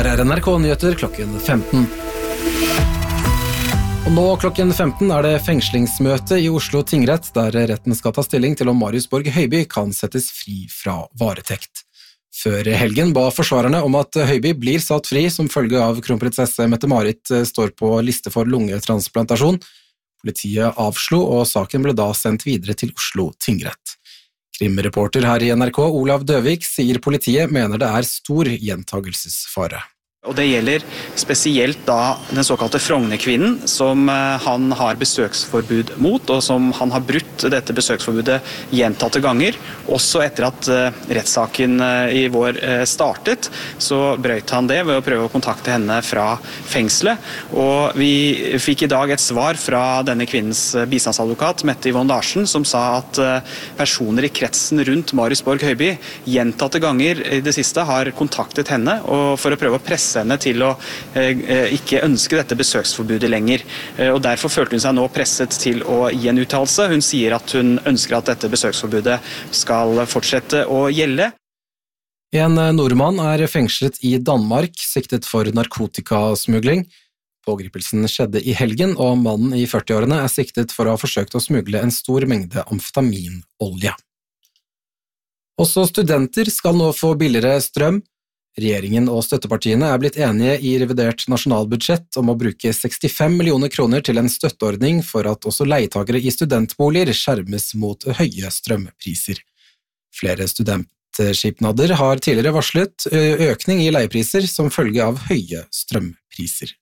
Her NRK Nyheter klokken 15. Og nå klokken 15 det fengslingsmøte i Oslo tingrett, der retten skal ta stilling til om Marius Borg Høiby kan settes fri fra varetekt. Før helgen ba forsvarerne om at Høiby blir satt fri som følge av kronprinsesse Mette-Marit står på liste for lungetransplantasjon. Politiet avslo, og saken ble da sendt videre til Oslo tingrett. Krimreporter her i NRK, Olav Døvik, sier politiet mener det stor gjentagelsesfare. Og det gjelder spesielt da den såkalte Frogner-kvinnen, som han har besøksforbud mot, og som han har brutt dette besøksforbudet gjentatte ganger. Også etter at rettssaken i vår startet, så brøt han det ved å prøve å kontakte henne fra fengselet. Og vi fikk i dag et svar fra denne kvinnens bistandsadvokat, Mette Yvonne Larsen, som sa at personer i kretsen rundt Marius Borg Høiby gjentatte ganger i det siste har kontaktet henne og for å prøve å presse henne til å ikke ønske dette besøksforbudet lenger. Og derfor følte hun seg nå presset til å gi en uttalelse. Hun sier at hun ønsker at dette besøksforbudet skal fortsette å gjelde. En nordmann fengslet i Danmark, siktet for narkotikasmugling. Pågripelsen skjedde i helgen, og mannen i 40-årene siktet for å ha forsøkt å smugle en stor mengde amfetaminolje. Også studenter skal nå få billigere strøm. Regjeringen og støttepartiene blitt enige i revidert nasjonalbudsjett om å bruke 65 millioner kroner til en støtteordning for at også leietagere i studentboliger skjermes mot høye strømpriser. Flere studentskipnader har tidligere varslet økning i leiepriser som følge av høye strømpriser.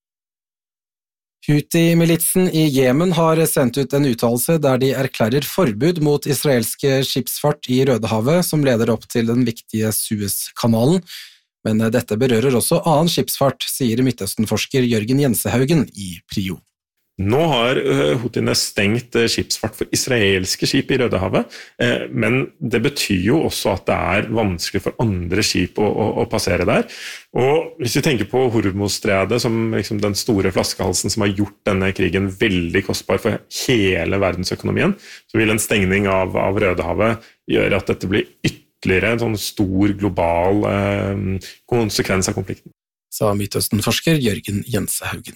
Houthi-militsen i Jemen har sendt ut en uttalelse der de erklærer forbud mot israelske skipsfart i Rødehavet som leder opp til den viktige Suezkanalen, men dette berører også annen skipsfart, sier Midtøsten-forsker Jørgen Jensehaugen i PRIO. Nå har Houthiene stengt skipsfart for israelske skip i Rødehavet, men det betyr jo også at det vanskelig for andre skip å passere der. Og hvis vi tenker på Hormuzstredet som liksom den store flaskehalsen som har gjort denne krigen veldig kostbar for hele verdensøkonomien, så vil en stengning av Rødehavet gjøre at dette blir ytterligere en sånn stor global konsekvens av konflikten. Sa Midtøsten-forsker Jørgen Jensehaugen.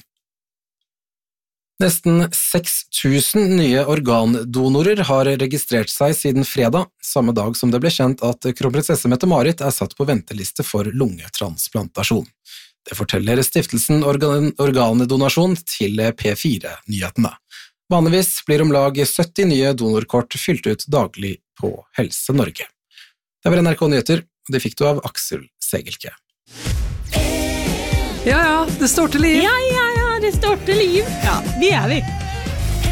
Nesten 6000 nye organdonorer har registrert seg siden fredag, samme dag som det ble kjent at kronprinsesse Mette-Marit satt på venteliste for lungetransplantasjon. Det forteller stiftelsen Organdonasjon til P4-nyhetene. Vanligvis blir om lag 70 nye donorkort fylt ut daglig på Helse Norge. Det var NRK Nyheter, og det fikk du av Aksel Segelke. Ja, det står til liv. Ja, det står til liv. Ja, vi.